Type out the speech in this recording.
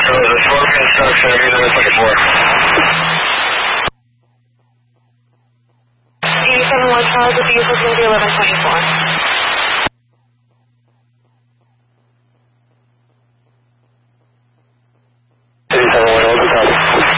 the Scorpion sucks, so here's what it's looking for. 87 West Charles, the vehicle's going to be 1124. 87 West,